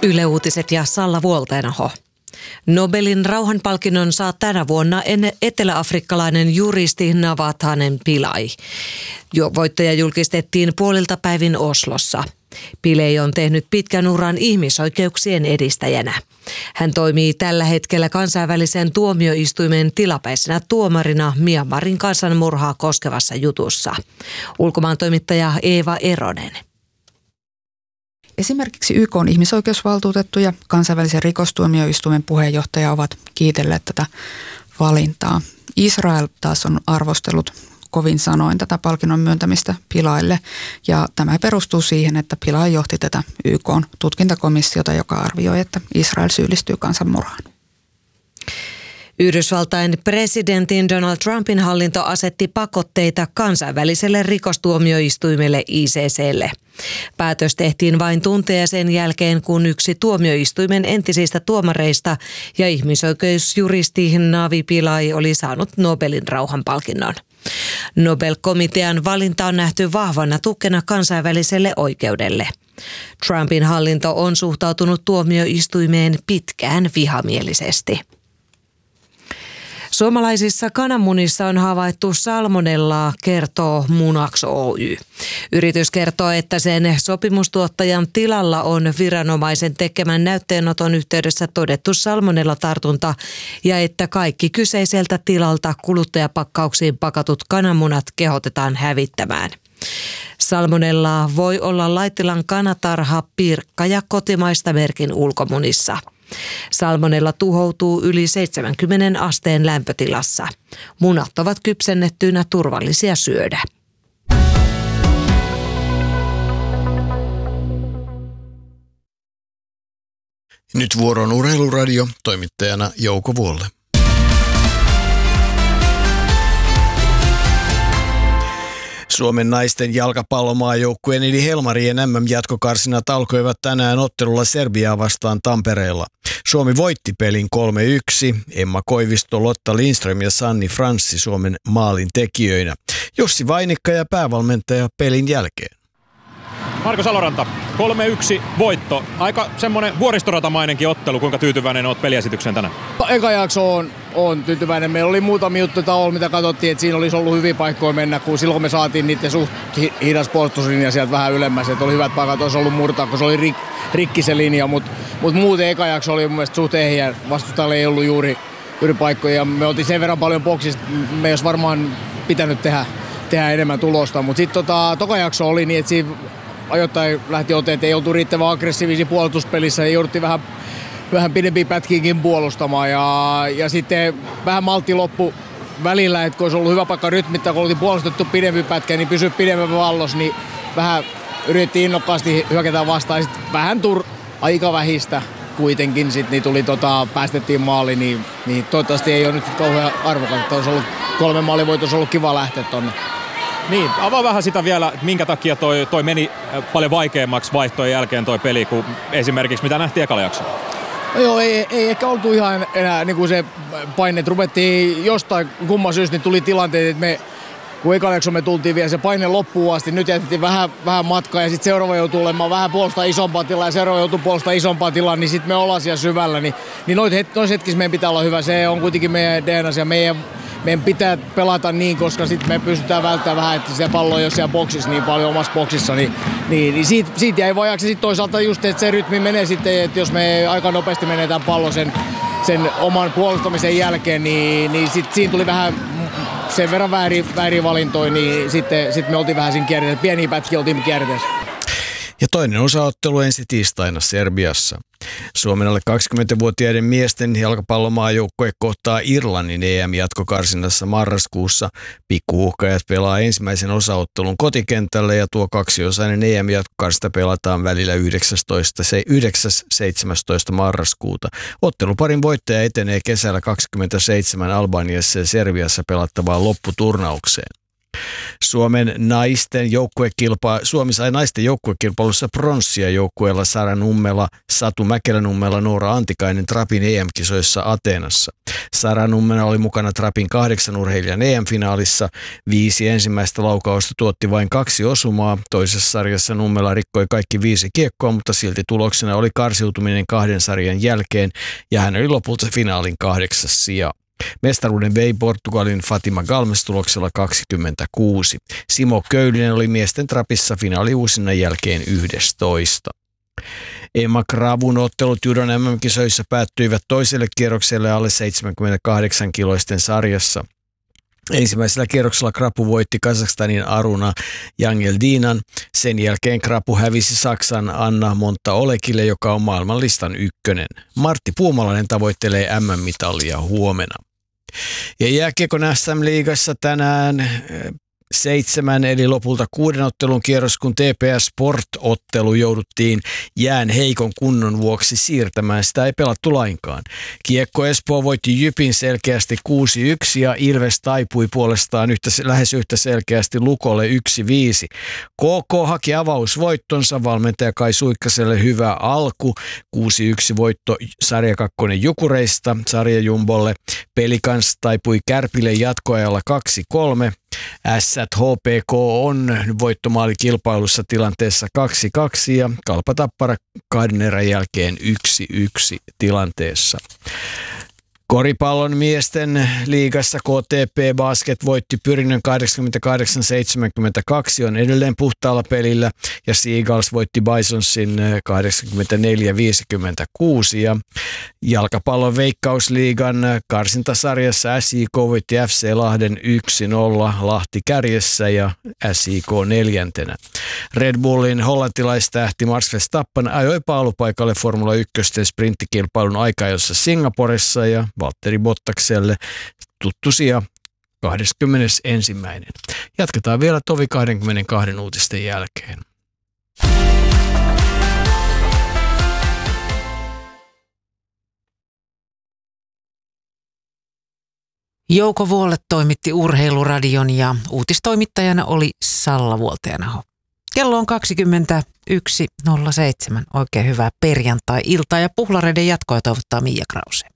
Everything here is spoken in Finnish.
Yle Uutiset ja Salla Vuolteenaho. Nobelin rauhanpalkinnon saa tänä vuonna eteläafrikkalainen juristi Navathanen Pillay. Voittaja julkistettiin puolilta päivin Oslossa. Pillay on tehnyt pitkän uran ihmisoikeuksien edistäjänä. Hän toimii tällä hetkellä kansainvälisen tuomioistuimen tilapäisenä tuomarina Myanmarin kansanmurhaa koskevassa jutussa. Ulkomaantoimittaja Eeva Eronen. Esimerkiksi YK:n ihmisoikeusvaltuutettu ja kansainvälisen rikostuomioistuimen puheenjohtaja ovat kiitelleet tätä valintaa. Israel taas on arvostellut kovin sanoin tätä palkinnon myöntämistä Pillaylle, ja tämä perustuu siihen, että Pillay johti tätä YK:n tutkintakomissiota, joka arvioi, että Israel syyllistyy kansanmurhaan. Yhdysvaltain presidentin Donald Trumpin hallinto asetti pakotteita kansainväliselle rikostuomioistuimelle ICC:lle. Päätös tehtiin vain tunteja sen jälkeen, kun yksi tuomioistuimen entisistä tuomareista ja ihmisoikeusjuristi Navi Pillay oli saanut Nobelin rauhanpalkinnon. Nobel-komitean valinta on nähty vahvana tukena kansainväliselle oikeudelle. Trumpin hallinto on suhtautunut tuomioistuimeen pitkään vihamielisesti. Suomalaisissa kananmunissa on havaittu salmonellaa, kertoo Munax Oy. Yritys kertoo, että sen sopimustuottajan tilalla on viranomaisen tekemän näytteenoton yhteydessä todettu salmonellatartunta ja että kaikki kyseiseltä tilalta kuluttajapakkauksiin pakatut kananmunat kehotetaan hävittämään. Salmonellaa voi olla Laitilan kanatarha, Pirkka ja kotimaista merkin ulkomunissa. Salmonella tuhoutuu yli 70 asteen lämpötilassa. Munat ovat kypsennettyinä turvallisia syödä. Nyt vuoron Urheiluradio, toimittajana Jouko Vuolle. Suomen naisten jalkapallomaajoukkueen eli Helmarien MM-jatkokarsinat alkoivat tänään ottelulla Serbiaa vastaan Tampereella. Suomi voitti pelin 3-1. Emma Koivisto, Lotta Lindström ja Sanni Franssi Suomen maalin tekijöinä. Jussi Vainikka ja päävalmentaja pelin jälkeen. Marko Saloranta, 3-1 voitto. Aika semmoinen vuoristoratamainenkin ottelu. Kuinka tyytyväinen olet peliesitykseen tänään? Eka jakso on tyytyväinen. Meillä oli muutamia juttuja taolla, mitä katsottiin, että siinä olisi ollut hyviä paikkoja mennä, kun silloin me saatiin niiden suht hidas puolustuslinja sieltä vähän ylemmäs. Että oli hyvät paikat, olisi ollut murtaa, kun se oli rikki se linja. Mutta muuten eka jakso oli mun mielestä suht ehjä. Vastustajalle ei ollut juuri paikkoja. Ja me oltiin sen verran paljon boksista, me ei olisi varmaan pitänyt tehdä enemmän tulosta. Mutta sitten toka jakso oli niin, että siinä ajoittain lähti oteen, että ei oltu riittävän aggressiivisia puolustuspelissä ja jouduttiin vähän pidempiä pätkiäkin puolustamaan. Ja sitten vähän maltti loppu välillä, että kun olisi ollut hyvä paikka rytmittää, kun oltiin puolustettu pidempi pätkä, niin pysyä pidemmän vallossa, niin vähän yritettiin innokkaasti hyökätä vastaan. Ja sitten vähän aika vähistä kuitenkin sit, niin tuli päästettiin maali, niin toivottavasti ei ole nyt kauhean arvokasta. Olisi ollut 3 maalia, voitaisiin ollut kiva lähteä tonne. Niin, avaa vähän sitä vielä, että minkä takia toi meni paljon vaikeammaksi vaihtojen jälkeen toi peli, kuin esimerkiksi mitä nähtiin ekalla jaksolla. No joo, ei ehkä oltu ihan enää niin kuin se paine, että ruvettiin jostain kumman syystä, niin tuli tilanteet, että me kun ekalla jaksolla me tultiin vielä se paine loppuun asti, nyt jätettiin vähän matkaa ja sitten seuraava joutuu olemaan vähän puolustaa isompaa tilaa ja seuraava joutuu puolustaa isompaa tilaa, niin sitten me ollaan siellä syvällä, niin noissa hetkissä meidän pitää olla hyvä. Se on kuitenkin meidän DNA:ssa ja meidän pitää pelata niin, koska sitten me pystytään välttämään vähän, että se pallo ei ole siellä boksissa niin paljon omassa boksissa, niin siitä jäi vajaksi. Sitten toisaalta just, että se rytmi menee sitten, että jos me aika nopeasti menetään pallo sen oman puolustamisen jälkeen, niin sitten siinä tuli vähän sen verran väärin valintoja, niin sitten me oltiin vähän siinä kierteessä. Pieniä pätkiä oltiin kierteessä. Ja toinen osaottelu ensi tiistaina Serbiassa. Suomen alle 20-vuotiaiden miesten jalkapallomaajoukkue kohtaa Irlannin EM-jatkokarsinnassa marraskuussa. Pikkuuhkajat pelaa ensimmäisen osaottelun kotikentällä ja tuo kaksiosainen EM-jatkokarsinta pelataan välillä 9.–17. marraskuuta. Otteluparin voittaja etenee kesällä 27 Albaniassa ja Serbiassa pelattavaan lopputurnaukseen. Suomi sai naisten joukkuekilpailussa pronssia joukkueella Sara Nummela, Satu Mäkelä-Nummela, Noora Antikainen Trapin EM-kisoissa Ateenassa. Sara Nummela oli mukana Trapin 8 urheilijan EM-finaalissa. 5 ensimmäistä laukausta tuotti vain 2 osumaa. Toisessa sarjassa Nummela rikkoi kaikki 5 kiekkoa, mutta silti tuloksena oli karsiutuminen 2 sarjan jälkeen ja hän oli lopulta finaalin 8. sija. Mestaruuden vei Portugalin Fatima Galmes tuloksella 26. Simo Köylinen oli miesten Trapissa finaaliuusinnan jälkeen 11. Emma Krabun ottelut judon MM-kisoissa päättyivät toiselle kierrokselle alle 78-kiloisten sarjassa. Ensimmäisellä kierroksella Krapu voitti Kazakstanin Aruna Jangeldinan. Sen jälkeen Krapu hävisi Saksan Anna Monta-Olekille, joka on maailmanlistan 1. Martti Puumalainen tavoittelee MM-mitalia huomenna. Ja jääkiekon SM-liigassa tänään 7 eli lopulta 6 ottelun kierros, kun TPS Sport-ottelu jouduttiin jään heikon kunnon vuoksi siirtämään. Sitä ei pelattu lainkaan. Kiekko Espoo voitti Jypin selkeästi 6-1 ja Ilves taipui puolestaan lähes yhtä selkeästi Lukolle 1-5. KK haki avausvoittonsa, valmentaja Kai Suikkaselle hyvä alku. 6-1 voitto sarja 2 Jukureista sarjajumbolle. Pelikans taipui Kärpille jatkoajalla 2-3. HPK on voittomaalikilpailussa tilanteessa 2-2 ja Kalpa Tappara 2 erän jälkeen 1-1 tilanteessa. Koripallon miesten liigassa KTP Basket voitti Pyrinnön 88-72, on edelleen puhtaalla pelillä, ja Seagulls voitti Bisonsin 84-56. Ja jalkapallon Veikkausliigan karsintasarjassa SIK voitti FC Lahden 1-0, Lahti kärjessä ja SIK 4. Red Bullin hollantilaistähti Max Verstappen ajoi paalupaikalle Formula 1 sprinttikilpailun aikajossa Singaporessa ja Valtteri Bottakselle tuttu sija 21. Jatketaan vielä tovi 22 uutisten jälkeen. Jouko Vuolle toimitti Urheiluradion ja uutistoimittajana oli Salla Vuolteanaho. Kello on 21.07. Oikein hyvää perjantai-iltaa ja Puhlareiden jatkoa toivottaa Mia Krause.